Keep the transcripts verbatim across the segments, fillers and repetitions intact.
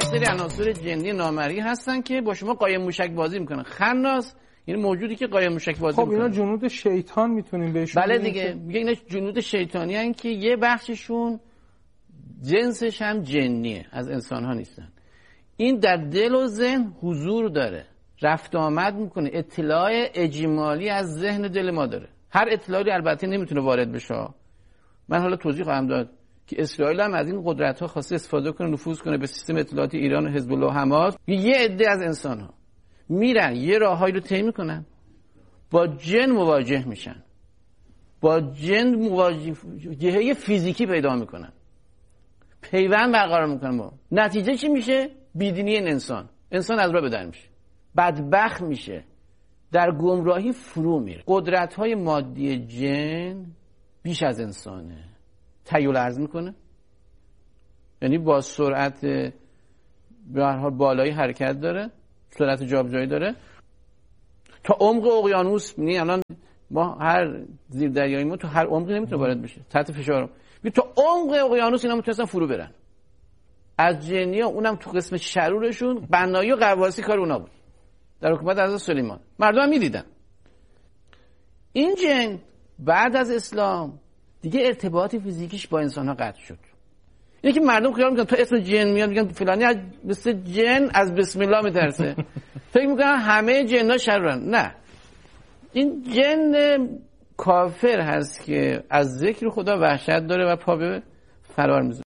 سری عناصر جنی نامرئی هستن که با شما قایم موشک بازی میکنن. خناس یعنی موجودی که قایم موشک بازی خب میکنه. اینا جنود شیطان میتونیم بهشون بله دیگه، میگه اینا جنود شیطانی هستن که یه بخششون جنسش هم جنیه، از انسان ها نیستن. این در دل و ذهن حضور داره، رفت آمد میکنه، اطلاع اجمالی از ذهن دل ما داره. هر اطلاعی البته نمیتونه وارد بشه. من حالا توضیح خواهم داد که اسرائیل هم از این قدرت‌ها خواسته استفاده کنه، نفوذ کنه به سیستم اطلاعاتی ایران و حزب الله و حماس. یه عده از انسان‌ها میرن یه راههایی رو طی میکنن، با جن مواجه میشن، با جن مواجهه فیزیکی پیدا میکنن، پیوند برقرار میکنن. با نتیجه چی میشه؟ بیدینی این انسان، انسان از راه بدر میشه، بدبخت میشه، در گمراهی فرو میره. قدرت‌های مادی جن بیش از انسانه، تیول عرض میکنه، یعنی با سرعت به هر حال بالایی حرکت داره، سرعت جابجایی داره تا عمق اقیانوس. یعنی الان ما هر زیر دریایی ما تو هر عمقی نمیتونه وارد بشه، تحت فشار. ببین تو عمق اقیانوس اینا میتونن فرو برن. از جنیا اونم تو قسم شرورشون بنایی و غواصی کار اونا بود در حکومت حضرت سلیمان. مردم میدیدن. این جن بعد از اسلام دیگه ارتباط فیزیکیش با انسان ها قطع شد. اینه که مردم خیال میکنن تو اسم جن میاد میگن فلانی مثل جن از بسم الله میترسه، فکر میکنن همه جن‌ها شرورن. نه، این جن کافر هست که از ذکر خدا وحشت داره و پا به فرار میذاره.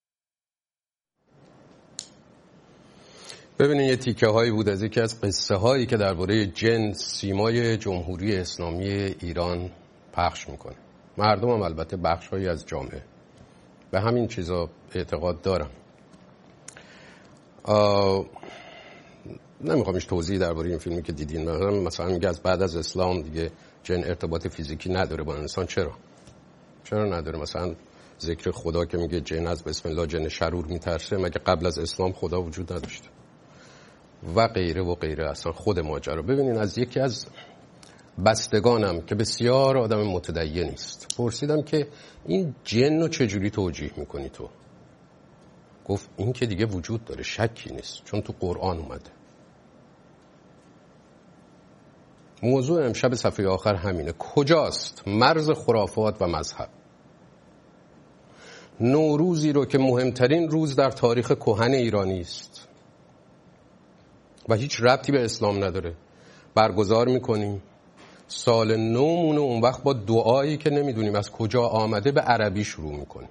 ببینید یه تیکه هایی بود از یکی از قصه هایی که درباره جن سیمای جمهوری اسلامی ایران پخش میکنه. مردم هم البته بخش هایی از جامعه به همین چیزا اعتقاد دارم. نمیخوام ایش توضیح درباره این فیلمی که دیدین. مثلا میگه از بعد از اسلام دیگه جن ارتباط فیزیکی نداره با انسان. چرا؟ چرا نداره؟ مثلا ذکر خدا که میگه جن از بسم الله جن شرور میترسه، مگه قبل از اسلام خدا وجود نداشته؟ و غیره و غیره. اصلا خود ماجرا. ببینین از یکی از بستگانم که بسیار آدم متدین است پرسیدم که این جن رو چجوری توجیه میکنی تو؟ گفت این که دیگه وجود داره، شکی نیست، چون تو قرآن اومده. موضوع امشب صفحه آخر همینه. کجاست مرز خرافات و مذهب؟ نوروزی رو که مهمترین روز در تاریخ کهن ایرانی است و هیچ ربطی به اسلام نداره برگزار میکنیم. سال نومون اون وقت با دعایی که نمیدونیم از کجا آمده به عربی شروع میکنیم.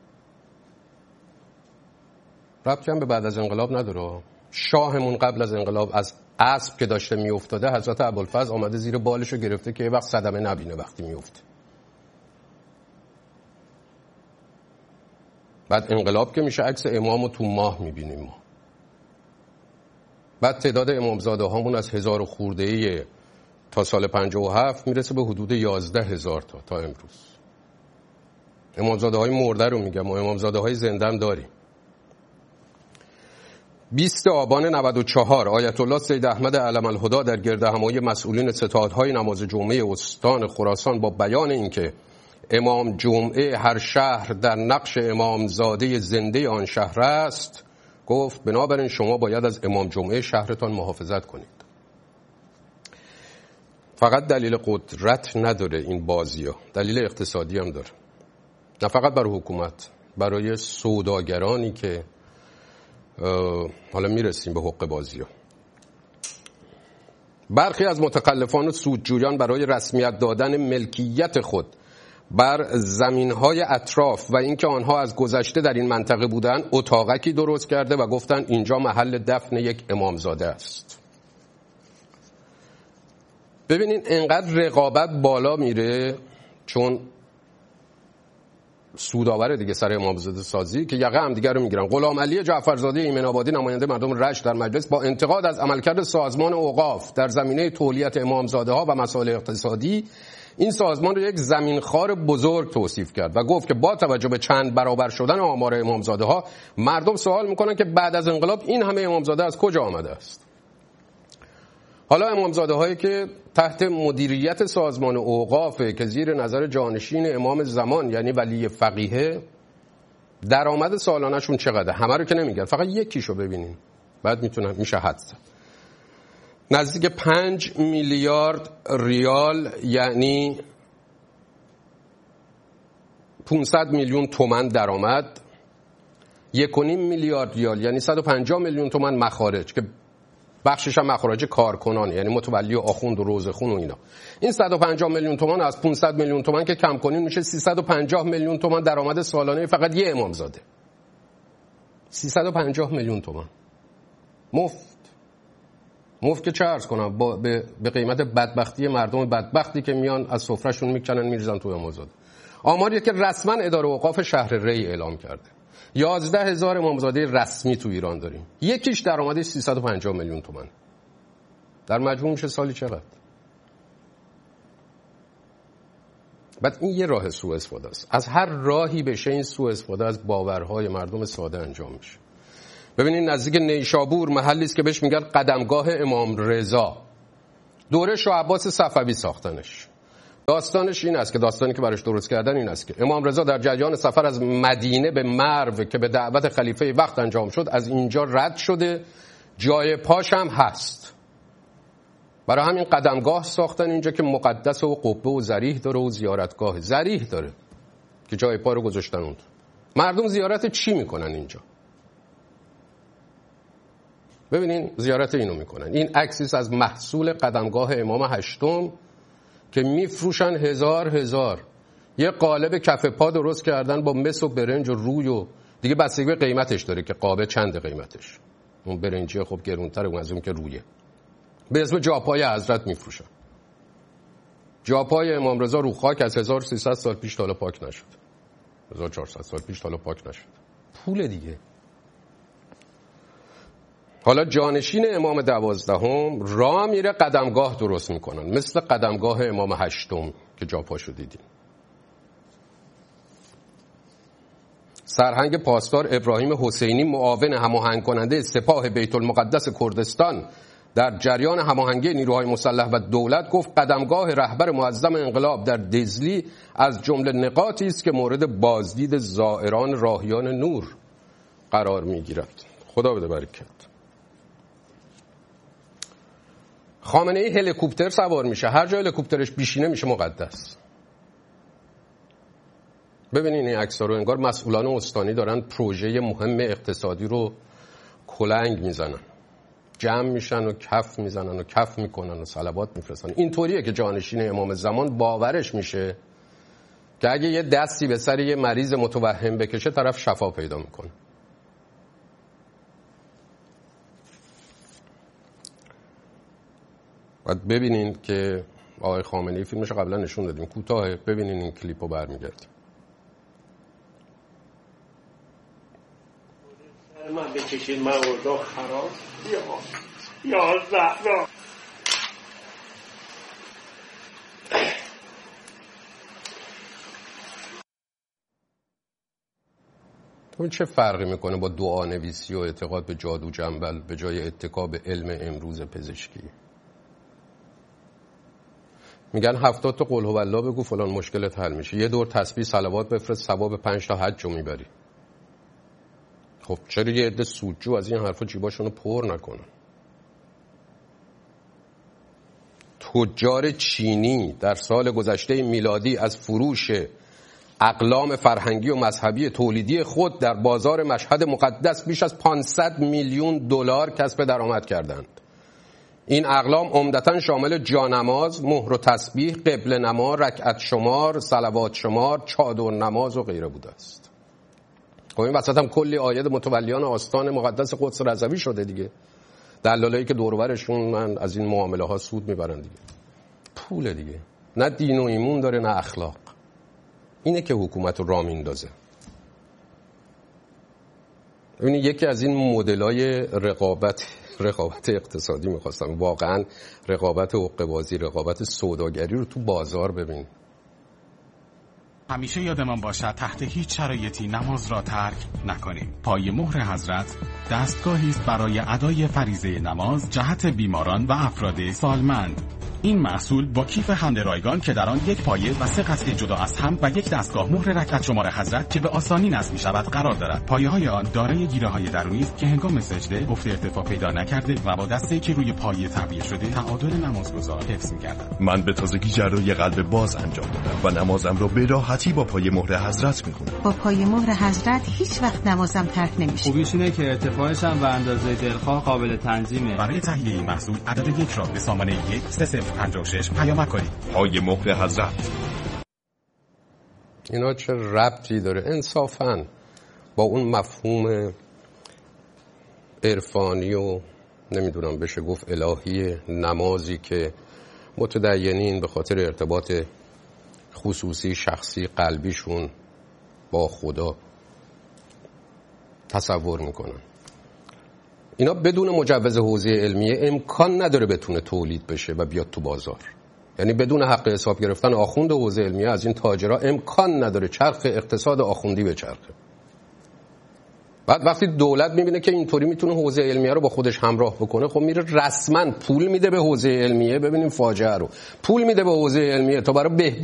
ربطی هم به بعد از انقلاب نداره. شاهمون قبل از انقلاب از اسب که داشته میافتاده حضرت ابوالفضل آمده زیر بالشو گرفته که یه وقت صدمه نبینه وقتی میفته. بعد انقلاب که میشه عکس امامو تو ماه میبینیم ما. بعد تعداد امامزاده هامون از هزار و خورده تا سال پنجاه و هفت میرسه به حدود یازده هزار تا تا امروز. امامزاده های مرده رو میگم و امامزاده های زنده هم داریم. بیست آبان نود و چهار آیت الله سید احمد علم الهدا در گردهمایی مسئولین ستادهای نماز جمعه استان خراسان با بیان اینکه امام جمعه هر شهر در نقش امامزاده زنده آن شهر است، گفت بنابراین شما باید از امام جمعه شهرتان محافظت کنید. فقط دلیل قدرت نداره این بازی ها، دلیل اقتصادی هم داره. نه فقط برای حکومت، برای سوداگرانی که حالا میرسیم به حق بازی ها. برخی از متخلفان و سودجویان برای رسمیت دادن ملکیت خود بر زمینهای اطراف و اینکه آنها از گذشته در این منطقه بودن اتاقکی درست کرده و گفتن اینجا محل دفن یک امامزاده است. ببینین انقدر رقابت بالا میره چون سودآور دیگه سر امامزاده سازی که یقه هم دیگر رو میگیرن. غلام علی جعفرزاده ایمن آبادی نماینده مردم رشت در مجلس با انتقاد از عملکرد سازمان اوقاف در زمینه تولیت امامزاده ها و مسائل اقتصادی این سازمان رو یک زمینخوار بزرگ توصیف کرد و گفت که با توجه به چند برابر شدن آمار امامزاده ها مردم سوال میکنن که بعد از انقلاب این همه امامزاده از کجا آمده است. حالا امامزاده هایی که تحت مدیریت سازمان اوقافه که زیر نظر جانشین امام زمان یعنی ولی فقیه، درآمد سالانه‌شون چقدر؟ همه رو که نمیگن، فقط یکیشو ببینین. بعد میتونه میشه حد زد. نزدیک پنج میلیارد ریال یعنی پانصد میلیون تومان درآمد، یک و نیم میلیارد ریال یعنی صد و پنجاه میلیون تومان مخارج که بخشش هم مخارج کارکنانه، یعنی متولی و آخوند و روزخون و اینا. این صد و پنجاه میلیون تومان از پانصد میلیون تومان که کم کنیم میشه سیصد و پنجاه میلیون تومان درآمد سالانه فقط یه امامزاده. سیصد و پنجاه میلیون تومان مفت. مفت که چه عرض کنم، با به, به قیمت بدبختی مردم بدبختی که میان از سفرهشون میکنن میریزن توی امامزاده. آماریه که رسما اداره اوقاف شهر ری اعلام کرده. یازده هزار امامزاده رسمی تو ایران داریم. یکیش درآمدش سیصد و پنجاه میلیون تومان. در مجموع میشه سالی چقدر؟ بعد این یه راه سوء استفاده است. از هر راهی بشه این سوء استفاده از باورهای مردم ساده انجام میشه. ببینید نزدیک نیشابور محلی است که بهش میگن قدمگاه امام رضا. دوره شاه عباس صفوی ساختنش. داستانش این است که داستانی که براش درست کردن این است که امام رضا در جریان سفر از مدینه به مرو که به دعوت خلیفه وقت انجام شد از اینجا رد شده، جای پاش هم هست. برای همین قدمگاه ساختن اینجا که مقدس و قبه و ضریح داره و زیارتگاه ضریح داره که جای پا رو گذاشتن اون. مردم زیارت چی میکنن اینجا؟ ببینین زیارت اینو میکنن. این عکسی از محصول قدمگاه امام هشتم که میفروشن هزار هزار. یه قالب کف پا درست کردن با مس و برنج و روی و دیگه بستگی به قیمتش داره که قابه چند قیمتش. اون برنجی خب گرونتره اون از اون که رویه. به اسم جاپای حضرت میفروشن. جاپای امام رضا رو خاک از هزار و سیصد سال پیش تا حالا پاک نشد. هزار و چهارصد سال پیش تا حالا پاک نشد. پول دیگه. حالا جانشین امام دوازدهم راه میره قدمگاه درست میکنن مثل قدمگاه امام هشتم که جاپاشو دیدیم. سرهنگ پاسدار ابراهیم حسینی معاون هماهنگ کننده سپاه بیت المقدس کردستان در جریان هماهنگی نیروهای مسلح و دولت گفت قدمگاه رهبر معظم انقلاب در دزلی از جمله نقاطی است که مورد بازدید زائران راهیان نور قرار میگیرد. خدا بده برکت. خامنه ای هلیکوپتر سوار میشه، هر جای هلیکوپترش بیشینه میشه مقدس. ببینین این عکس‌ها رو انگار مسئولان استانی دارن پروژه مهم اقتصادی رو کلنگ میزنن، جمع میشن و کف میزنن و کف میکنن و صلوات میفرستن. اینطوریه که جانشین امام زمان باورش میشه که اگه یه دستی به سر یه مریض متوهم بکشه طرف شفا پیدا میکنه. باید ببینین که آقای خامنه‌ای فیلمش قبلا نشون دادیم، کوتاه، ببینین این کلیپو برمیگردیم. من بکشین من اوضاع خراب یا یا زهرا تو چه فرقی میکنه با دعا نویسی و اعتقاد به جادو جنبل به جای اتکا به علم امروز پزشکی؟ میگن هفتاد تا قل هو الله بگو فلان مشکلت حل میشه. یه دور تسبیح صلوات بفرست ثواب پنج تا حج رو میبری. خب چرا یه عده سودجو از این حرفا جیباشونو پر نکنن؟ تجار چینی در سال گذشته میلادی از فروش اقلام فرهنگی و مذهبی تولیدی خود در بازار مشهد مقدس بیش از پانصد میلیون دلار کسب درآمد کردند. این اقلام عمدتاً شامل جانماز، مهر و تسبیح، قبله نما، رکعت شمار، صلوات شمار، چادر نماز و غیره بوده است. خب این وسط هم کلی آیت متولیان آستان مقدس قدس رضوی شده دیگه. دلالایی که دور و برشون من از این معامله ها سود میبرن دیگه. پول دیگه. نه دین و ایمون داره نه اخلاق. اینه که حکومت رو راه میندازه. ببینید یکی از این مدل‌های رقابت رقابت اقتصادی میخواستم، واقعا رقابت حقه‌بازی، رقابت سوداگری رو تو بازار ببین. همیشه یادمان باشد تحت هیچ شرایطی نماز را ترک نکنیم. پای مهر حضرت دستگاهی است برای ادای فریضه نماز جهت بیماران و افراد سالمند. این محصول با کیف حمل رایگان که در آن یک پایه و سه قطعه جدا از هم و یک دستگاه مهر رکعت شمار حضرت که به آسانی نصب می‌شود قرار دارد. پایه‌های آن دارای گیره‌های درونی است که هنگام سجده افت ارتفاع پیدا نکرده و با دسته‌ای که روی پایه تعبیه شده تعادل نمازگزار حفظ می‌گردد. من به تازگی جراحی قلب باز انجام دادم و نمازم را به راحتی با پایه مهر حضرت می‌خونم. با پایه مهر حضرت هیچ وقت نمازم ترک نمیشه. خوبیش اینه که ارتفاعش هم به اندازه دلخواه قابل تنظیمه. برای تهیه این محصول عدد یک را به سامانه یک سه صفر پنج شش پیامک کنید. پایه مهر حضرت. اینا چه ربطی داره انصافاً با اون مفهوم عرفانی و نمیدونم بشه گفت الهی نمازی که متدینین به خاطر ارتباط خصوصی شخصی قلبیشون با خدا تصور میکنن؟ اینا بدون مجوز حوزه علمیه امکان نداره بتونه تولید بشه و بیاد تو بازار. یعنی بدون حق حساب گرفتن آخوند حوزه علمیه از این تاجرها امکان نداره چرخ اقتصاد آخوندی به چرخه. بعد وقتی دولت میبینه که اینطوری میتونه حوزه علمیه رو با خودش همراه بکنه، خب میره رسما پول میده به حوزه علمیه. ببینیم فاجعه رو، پول میده به حوزه علمیه تا برای